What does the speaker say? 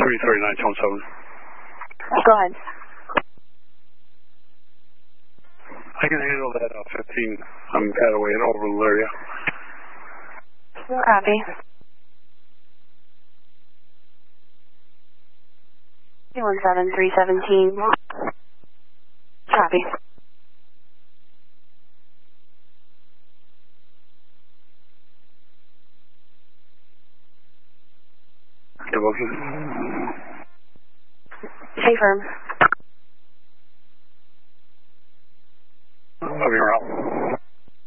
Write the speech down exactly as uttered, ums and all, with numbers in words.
three thirty-nine tone seven. Go ahead. I can handle that uh, fifteen. I'm pad away in Overland area. Copy. two one seven three seventeen. Copy. Devotion. Stay firm.